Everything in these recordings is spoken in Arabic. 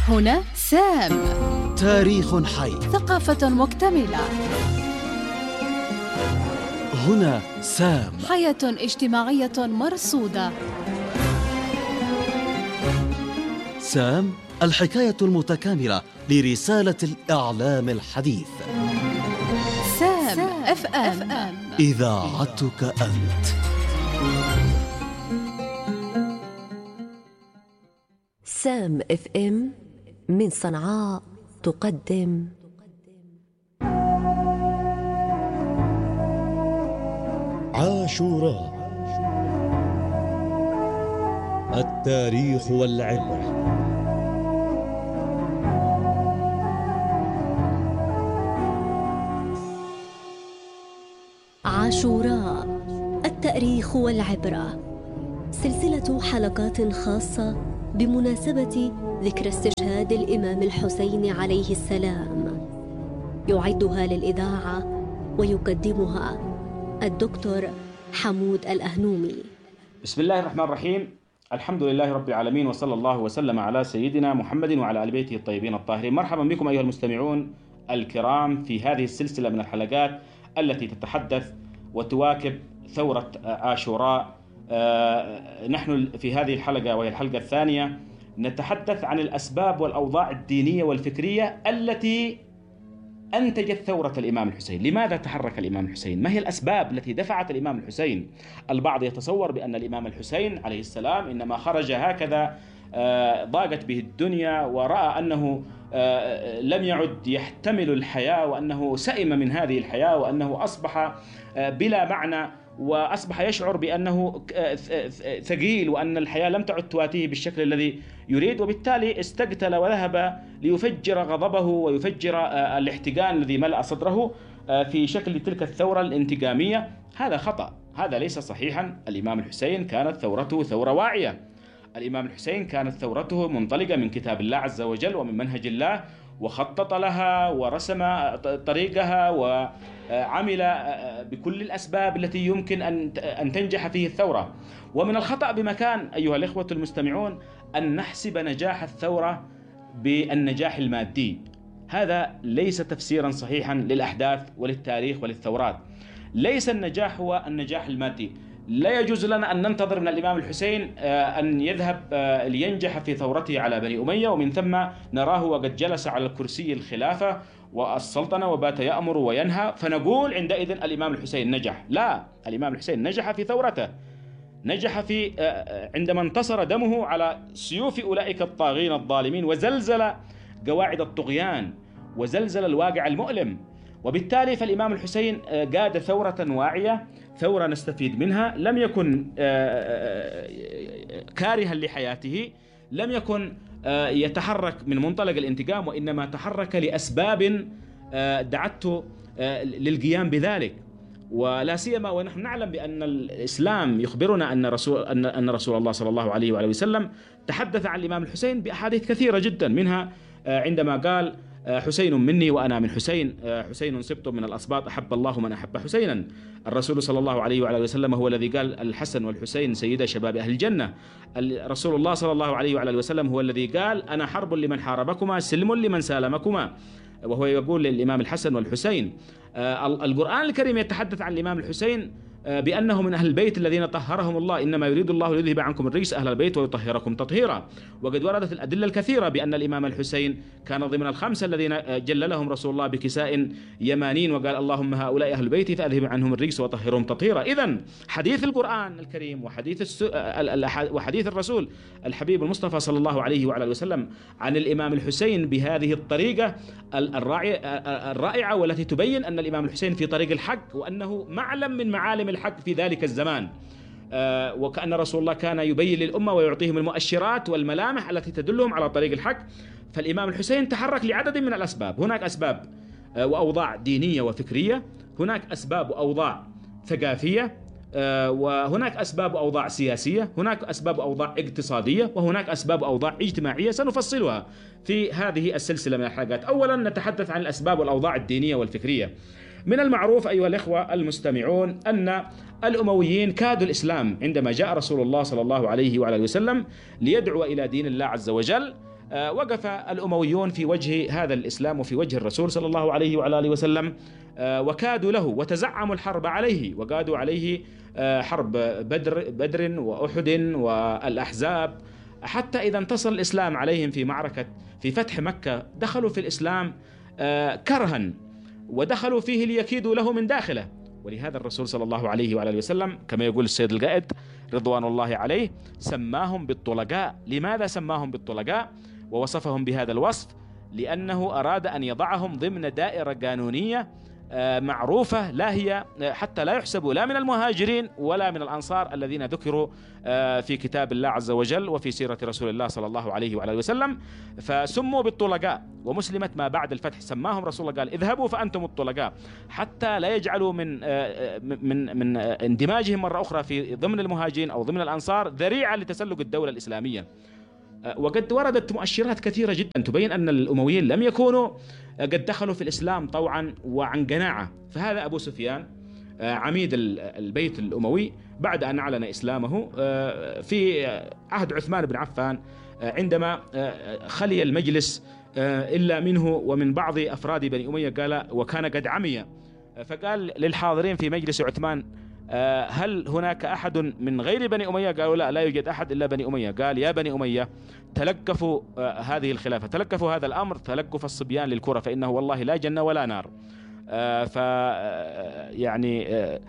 هنا سام، تاريخ حي، ثقافة مكتملة. هنا سام، حياة اجتماعية مرصودة. سام، الحكاية المتكاملة لرسالة الإعلام الحديث. سام اف ام، إذاعتك أنت. سام اف ام من صنعاء تقدم عاشوراء، التاريخ والعبرة. عاشوراء، التاريخ والعبرة، سلسلة حلقات خاصة بمناسبة ذكرى استشهاد الإمام الحسين عليه السلام. يعدها للإذاعة ويقدمها الدكتور حمود الأهنومي. بسم الله الرحمن الرحيم، الحمد لله رب العالمين، وصلى الله وسلم على سيدنا محمد وعلى آل بيته الطيبين الطاهرين. مرحبا بكم أيها المستمعون الكرام في هذه السلسلة من الحلقات التي تتحدث وتواكب ثورة عاشوراء. نحن في هذه الحلقة وهي الحلقة الثانية نتحدث عن الأسباب والأوضاع الدينية والفكرية التي أنتجت ثورة الإمام الحسين. لماذا تحرك الإمام الحسين؟ ما هي الأسباب التي دفعت الإمام الحسين؟ البعض يتصور بأن الإمام الحسين عليه السلام إنما خرج هكذا ضاقت به الدنيا ورأى أنه لم يعد يحتمل الحياة، وأنه سئم من هذه الحياة، وأنه أصبح بلا معنى، وأصبح يشعر بأنه ثقيل، وأن الحياة لم تعد تواتيه بالشكل الذي يريد، وبالتالي استقتل وذهب ليفجر غضبه ويفجر الاحتقان الذي ملأ صدره في شكل تلك الثورة الانتقامية. هذا خطأ، هذا ليس صحيحا. الإمام الحسين كانت ثورته ثورة واعية. الإمام الحسين كانت ثورته منطلقة من كتاب الله عز وجل ومن منهج الله، وخطط لها ورسم طريقها وعمل بكل الأسباب التي يمكن أن تنجح فيه الثورة. ومن الخطأ بمكان أيها الإخوة المستمعون أن نحسب نجاح الثورة بالنجاح المادي. هذا ليس تفسيرا صحيحا للأحداث وللتاريخ وللثورات. ليس النجاح هو النجاح المادي. لا يجوز لنا أن ننتظر من الإمام الحسين أن يذهب لينجح في ثورته على بني أمية ومن ثم نراه وقد جلس على الكرسي الخلافة والسلطنة وبات يأمر وينهى فنقول عندئذ الإمام الحسين نجح. لا، الإمام الحسين نجح في ثورته، نجح في عندما انتصر دمه على سيوف أولئك الطاغين الظالمين وزلزل قواعد الطغيان وزلزل الواقع المؤلم. وبالتالي فالإمام الحسين قاد ثورة واعية، ثورة نستفيد منها. لم يكن كارها لحياته، لم يكن يتحرك من منطلق الانتقام، وإنما تحرك لأسباب دعته للقيام بذلك. ولا سيما ونحن نعلم بأن الإسلام يخبرنا أن رسول الله صلى الله عليه وآله وسلم تحدث عن الإمام الحسين بأحاديث كثيرة جدا، منها عندما قال حسين مني وأنا من حسين، حسين سبط من الأسباط، أحب الله من أحب حسينا. الرسول صلى الله عليه وعلى وسلم هو الذي قال الحسن والحسين سيدا شباب أهل الجنة. رسول الله صلى الله عليه وعلى وسلم هو الذي قال أنا حرب لمن حاربكما سلم لمن سالمكما، وهو يقول للإمام الحسن والحسين. القرآن الكريم يتحدث عن الإمام الحسين بأنه من أهل البيت الذين طهرهم الله، إنما يريد الله ليذهب عنكم الرجس أهل البيت ويطهركم تطهيرا. وقد وردت الأدلة الكثيرة بأن الإمام الحسين كان ضمن الخمسة الذين جللهم رسول الله بكساء يمانين وقال اللهم هؤلاء أهل بيتي فأذهب عنهم الرجس وطهرهم تطهيرا. إذن حديث القرآن الكريم وحديث الرسول الحبيب المصطفى صلى الله عليه وعلى وسلم عن الإمام الحسين بهذه الطريقة الرائعة والتي تبين أن الإمام الحسين في طريق الحق، وأنه معلم من معالم الحق في ذلك الزمان. وكأن رسول الله كان يبين للأمة ويعطيهم المؤشرات والملامح التي تدلهم على طريق الحق. فالإمام الحسين تحرك لعدد من الأسباب. هناك أسباب وأوضاع دينية وفكرية، هناك أسباب وأوضاع ثقافية، وهناك أسباب وأوضاع سياسية، هناك أسباب وأوضاع اقتصادية، وهناك أسباب وأوضاع اجتماعية سنفصلها في هذه السلسلة من الحلقات. أولا نتحدث عن الأسباب والأوضاع الدينية والفكرية. من المعروف أيها الإخوة المستمعون أن الأمويين كادوا الإسلام عندما جاء رسول الله صلى الله عليه وعلى وسلم ليدعو إلى دين الله عز وجل. وقف الأمويون في وجه هذا الإسلام وفي وجه الرسول صلى الله عليه وعلى آله وسلم، وكادوا له وتزعموا الحرب عليه وقادوا عليه حرب بدر وأحد والأحزاب، حتى إذا انتصر الإسلام عليهم في معركة في فتح مكة دخلوا في الإسلام كرها، ودخلوا فيه ليكيدوا له من داخله. ولهذا الرسول صلى الله عليه وعلى آله وسلم كما يقول السيد القائد رضوان الله عليه سماهم بالطلقاء. لماذا سماهم بالطلقاء ووصفهم بهذا الوصف؟ لأنه أراد أن يضعهم ضمن دائرة قانونية معروفة، لا هي حتى لا يحسبوا لا من المهاجرين ولا من الأنصار الذين ذكروا في كتاب الله عز وجل وفي سيرة رسول الله صلى الله عليه وعلى آله وسلم، فسموا بالطلقاء. ومسلمة ما بعد الفتح سماهم رسول الله قال اذهبوا فأنتم الطلقاء، حتى لا يجعلوا من اندماجهم مرة أخرى في ضمن المهاجرين أو ضمن الأنصار ذريعة لتسلق الدولة الإسلامية. وقد وردت مؤشرات كثيرة جدا تبين أن الأمويين لم يكونوا قد دخلوا في الإسلام طوعا وعن قناعة. فهذا أبو سفيان عميد البيت الأموي بعد أن أعلن إسلامه في عهد عثمان بن عفان، عندما خلي المجلس إلا منه ومن بعض أفراد بني أمية قال وكان قد عمي، فقال للحاضرين في مجلس عثمان هل هناك أحد من غير بني أمية؟ قالوا لا يوجد أحد إلا بني أمية. قال يا بني أمية تلقفوا هذه الخلافة، تلقفوا هذا الأمر تلقف الصبيان للكرة، فإنه والله لا جنة ولا نار. يعني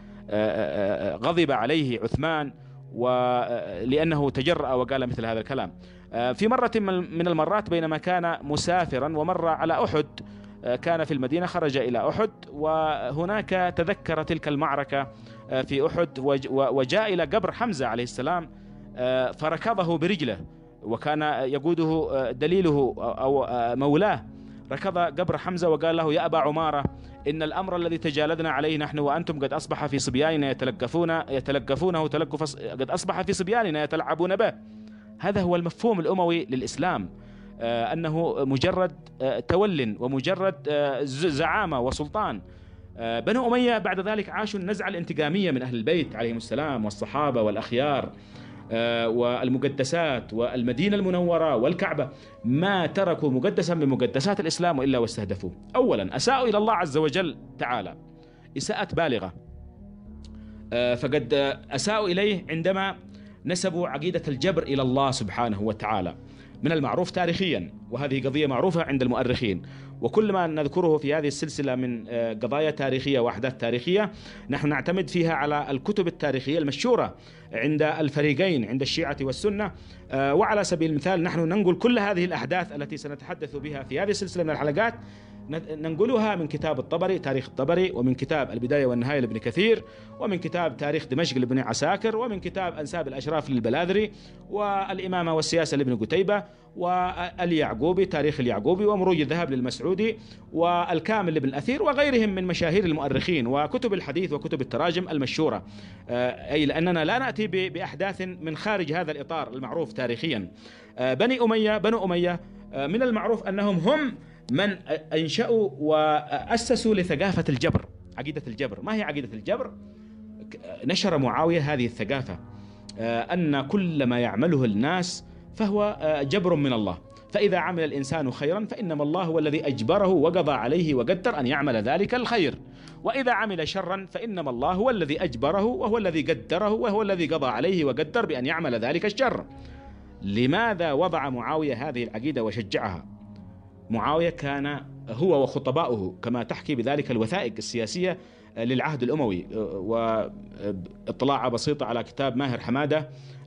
غضب عليه عثمان ولأنه تجرأ وقال مثل هذا الكلام. في مرة من المرات بينما كان مسافرا ومر على أحد، كان في المدينة خرج إلى أحد، وهناك تذكر تلك المعركة في أحد وجاء إلى قبر حمزة عليه السلام فركضه برجله، وكان يقوده دليله أو مولاه، ركض قبر حمزة وقال له يا أبا عمارة إن الأمر الذي تجالدنا عليه نحن وأنتم قد أصبح في صبياننا يتلقفونه تلقف، قد أصبح في صبياننا يتلعبون به. هذا هو المفهوم الأموي للإسلام، أنه مجرد تول ومجرد زعامة وسلطان. بنو أمية بعد ذلك عاشوا النزعة الانتقامية من أهل البيت عليهم السلام والصحابة والأخيار والمقدسات والمدينة المنورة والكعبة، ما تركوا مقدسا من مقدسات الإسلام إلا واستهدفوه. أولا أساءوا إلى الله عز وجل تعالى إساءة بالغة، فقد أساءوا إليه عندما نسبوا عقيدة الجبر إلى الله سبحانه وتعالى. من المعروف تاريخيا، وهذه قضية معروفة عند المؤرخين، وكل ما نذكره في هذه السلسلة من قضايا تاريخية وأحداث تاريخية نحن نعتمد فيها على الكتب التاريخية المشهورة عند الفريقين، عند الشيعة والسنة. وعلى سبيل المثال نحن ننقل كل هذه الأحداث التي سنتحدث بها في هذه السلسلة من الحلقات، ننقلها من كتاب الطبري تاريخ الطبري، ومن كتاب البداية والنهاية لابن كثير، ومن كتاب تاريخ دمشق لابن عساكر، ومن كتاب أنساب الأشراف للبلاذري، والإمامة والسياسة لابن قتيبة، واليعقوبي تاريخ اليعقوبي، ومروج الذهب للمسعودي، والكامل لابن الأثير، وغيرهم من مشاهير المؤرخين، وكتب الحديث وكتب التراجم المشهورة. أي لأننا لا نأتي بأحداث من خارج هذا الإطار المعروف تاريخيا. بنو أمية من المعروف أنهم هم من أنشأوا وأسسوا لثقافة الجبر، عقيدة الجبر. ما هي عقيدة الجبر؟ نشر معاوية هذه الثقافة، أن كل ما يعمله الناس فهو جبر من الله، فإذا عمل الإنسان خيرا فإنما الله هو الذي أجبره وقضى عليه وقدر أن يعمل ذلك الخير، وإذا عمل شرا فإنما الله هو الذي أجبره وهو الذي قدره وهو الذي قضى عليه وقدر بأن يعمل ذلك الشر. لماذا وضع معاوية هذه العقيدة وشجعها؟ معاوية كان هو وخطباؤه كما تحكي بذلك الوثائق السياسية للعهد الأموي، واطلاع بسيطة على كتاب ماهر حمادة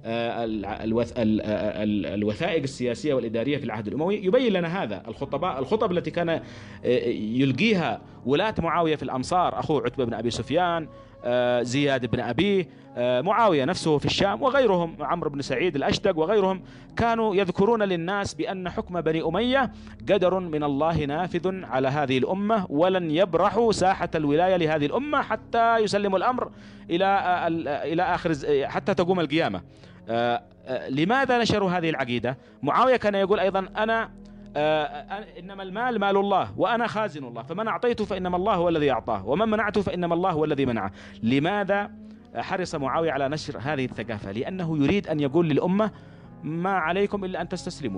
الوثائق السياسية والإدارية في العهد الأموي يبين لنا هذا. الخطب التي كان يلقيها ولاة معاوية في الأمصار، أخوه عتبة بن أبي سفيان، زياد بن أبيه، معاوية نفسه في الشام، وغيرهم عمرو بن سعيد الأشدق وغيرهم، كانوا يذكرون للناس بأن حكم بني أمية قدر من الله نافذ على هذه الأمة، ولن يبرحوا ساحة الولاية لهذه الأمة حتى يسلموا الأمر إلى آخر حتى تقوم القيامة. لماذا نشروا هذه العقيدة؟ معاوية كان يقول أيضا إنما المال مال الله وأنا خازن الله، فمن أعطيته فإنما الله هو الذي أعطاه، ومن منعته فإنما الله هو الذي منعه. لماذا حرص معاوية على نشر هذه الثقافة؟ لأنه يريد أن يقول للأمة ما عليكم إلا أن تستسلموا،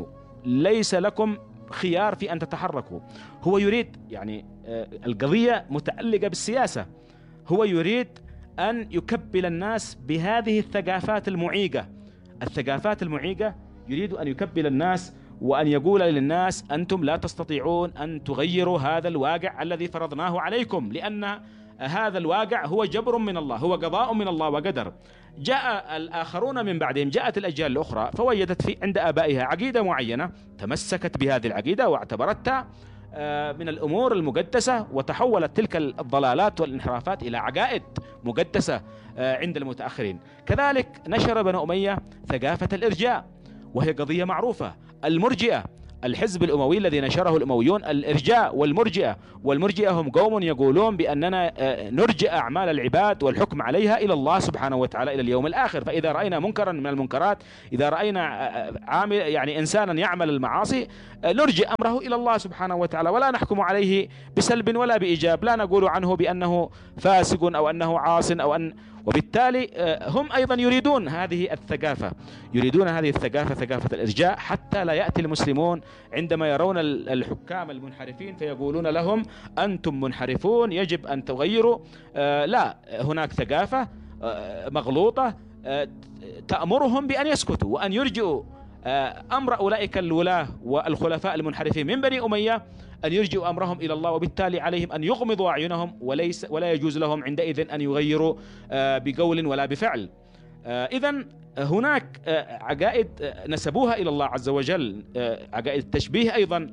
ليس لكم خيار في أن تتحركوا. هو يريد يعني القضية متعلقة بالسياسة، هو يريد أن يكبل الناس بهذه الثقافات المعيقة. الثقافات المعيقة يريد أن يكبل الناس وأن يقول للناس أنتم لا تستطيعون أن تغيروا هذا الواقع الذي فرضناه عليكم، لأن هذا الواقع هو جبر من الله، هو قضاء من الله وقدر. جاء الآخرون من بعدهم، جاءت الأجيال الأخرى فوجدت في عند آبائها عقيدة معينة، تمسكت بهذه العقيدة واعتبرتها من الأمور المقدسة، وتحولت تلك الضلالات والانحرافات إلى عقائد مقدسة عند المتأخرين. كذلك نشر بنو أمية ثقافة الإرجاء، وهي قضية معروفة. المرجئة، الحزب الأموي الذي نشره الأمويون الإرجاء والمرجئة، والمرجئة هم قوم يقولون بأننا نرجئ أعمال العباد والحكم عليها إلى الله سبحانه وتعالى إلى اليوم الآخر. فإذا رأينا منكرا من المنكرات، إذا رأينا عامل يعني إنسانا يعمل المعاصي، نرجئ أمره إلى الله سبحانه وتعالى، ولا نحكم عليه بسلب ولا بإيجاب، لا نقول عنه بأنه فاسق أو أنه عاص وبالتالي هم أيضا يريدون هذه الثقافة، يريدون هذه الثقافة، ثقافة الإرجاء، حتى لا يأتي المسلمون عندما يرون الحكام المنحرفين فيقولون لهم أنتم منحرفون يجب أن تغيروا. لا، هناك ثقافة مغلوطة تأمرهم بأن يسكتوا وأن يرجئوا أمر أولئك الولاة والخلفاء المنحرفين من بني أمية، أن يرجئوا أمرهم إلى الله، وبالتالي عليهم أن يغمضوا أعينهم، ولا يجوز لهم عندئذ أن يغيروا بقول ولا بفعل. إذن هناك عقائد نسبوها إلى الله عز وجل، عقائد التشبيه أيضا.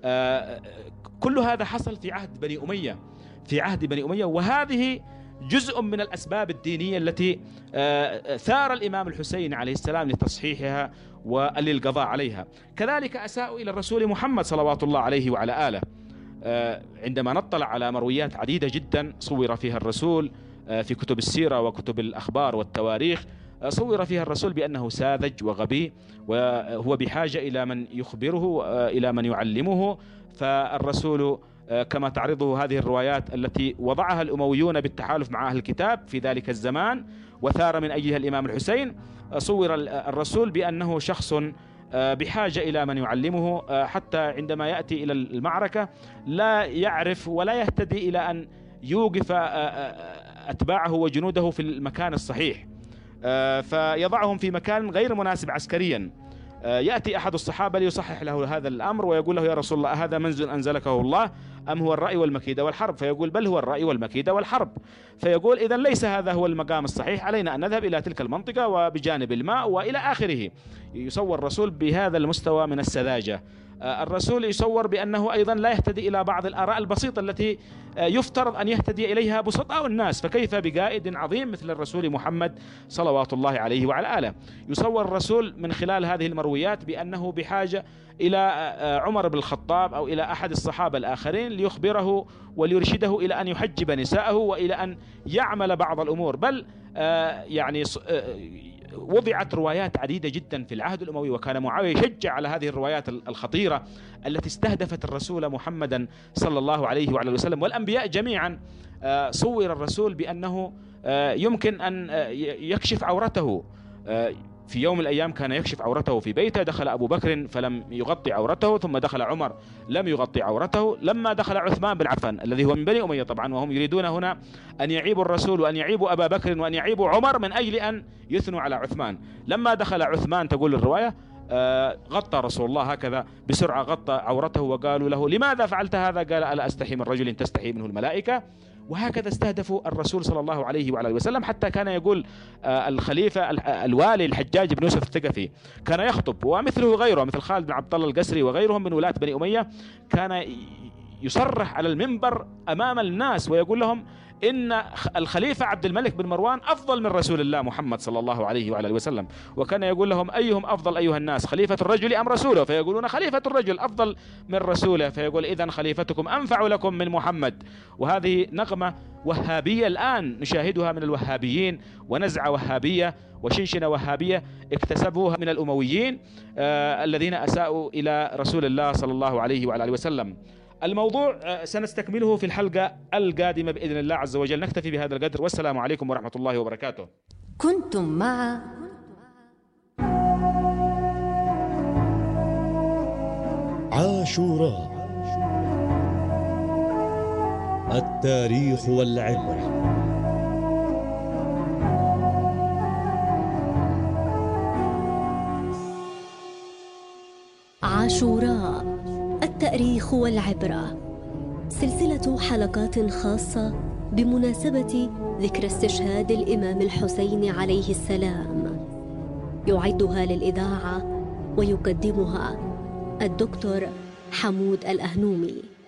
كل هذا حصل في عهد بني أمية، في عهد بني أمية، وهذه جزء من الأسباب الدينية التي ثار الإمام الحسين عليه السلام لتصحيحها وللقضاء عليها. كذلك أساءوا إلى الرسول محمد صلوات الله عليه وعلى آله. عندما نطلع على مرويات عديدة جدا صور فيها الرسول في كتب السيرة وكتب الأخبار والتواريخ، صور فيها الرسول بأنه ساذج وغبي، وهو بحاجة إلى من يخبره، إلى من يعلمه. فالرسول كما تعرضه هذه الروايات التي وضعها الأمويون بالتحالف مع أهل الكتاب في ذلك الزمان وثار من أجلها الإمام الحسين، صور الرسول بأنه شخص بحاجة إلى من يعلمه، حتى عندما يأتي إلى المعركة لا يعرف ولا يهتدي إلى أن يوقف أتباعه وجنوده في المكان الصحيح، فيضعهم في مكان غير مناسب عسكريا. يأتي أحد الصحابة ليصحح له هذا الأمر ويقول له: يا رسول الله، هذا منزل أنزلكه الله أم هو الرأي والمكيدة والحرب؟ فيقول: بل هو الرأي والمكيدة والحرب. فيقول: إذن ليس هذا هو المقام الصحيح، علينا أن نذهب إلى تلك المنطقة وبجانب الماء وإلى آخره. يصور الرسول بهذا المستوى من السذاجة. الرسول يصور بأنه أيضا لا يهتدي إلى بعض الآراء البسيطة التي يفترض أن يهتدي إليها بسطاء الناس، فكيف بقائد عظيم مثل الرسول محمد صلوات الله عليه وعلى آله. يصور الرسول من خلال هذه المرويات بأنه بحاجة إلى عمر بن الخطاب أو إلى أحد الصحابة الآخرين ليخبره وليرشده إلى أن يحجب نساءه وإلى أن يعمل بعض الأمور. بل يعني وضعت روايات عديدة جدا في العهد الأموي، وكان معاوية يشجع على هذه الروايات الخطيرة التي استهدفت الرسول محمدا صلى الله عليه وعلى وسلم والأنبياء جميعا. صور الرسول بأنه يمكن أن يكشف عورته. في يوم من الأيام كان يكشف عورته في بيته، دخل أبو بكر فلم يغطي عورته، ثم دخل عمر لم يغطي عورته، لما دخل عثمان بن عفان الذي هو من بني أمية طبعا، وهم يريدون هنا أن يعيبوا الرسول وأن يعيبوا أبا بكر وأن يعيبوا عمر من أجل أن يثنوا على عثمان. لما دخل عثمان تقول الرواية غطى رسول الله هكذا بسرعة، غطى عورته، وقالوا له: لماذا فعلت هذا؟ قال: ألا أستحي من رجل تستحي منه الملائكة. وهكذا استهدفوا الرسول صلى الله عليه وعلى وسلم، حتى كان يقول الخليفة الوالي الحجاج بن يوسف الثقفي كان يخطب، ومثله غيره مثل خالد بن عبد الله القسري وغيرهم من ولاة بني أمية، كان يصرح على المنبر أمام الناس ويقول لهم إن الخليفة عبد الملك بن مروان أفضل من رسول الله محمد صلى الله عليه وعلى وسلم. وكان يقول لهم: أيهم أفضل أيها الناس، خليفة الرجل أم رسوله؟ فيقولون: خليفة الرجل أفضل من رسوله. فيقول: إذن خليفتكم أنفع لكم من محمد. وهذه نغمة وهابية الآن نشاهدها من الوهابيين، ونزعة وهابية وشنشنة وهابية اكتسبوها من الأمويين الذين أساءوا إلى رسول الله صلى الله عليه وعلى وسلم. الموضوع سنستكمله في الحلقة القادمة بإذن الله عز وجل. نكتفي بهذا القدر، والسلام عليكم ورحمة الله وبركاته. كنتم مع عاشوراء، التاريخ والعبرة. عاشوراء، التاريخ والعبرة، سلسلة حلقات خاصة بمناسبة ذكرى استشهاد الإمام الحسين عليه السلام، يعدها للإذاعة ويقدمها الدكتور حمود الأهنومي.